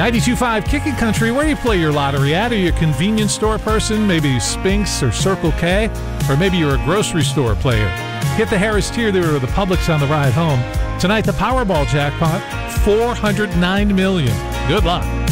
92.5 Kicking Country, where you play your lottery at. Are you a convenience store person? Maybe Spinks or Circle K? Or maybe you're a grocery store player. Get the Harris Teeter or the Publix on the ride home. Tonight, the Powerball jackpot, $409 million. Good luck.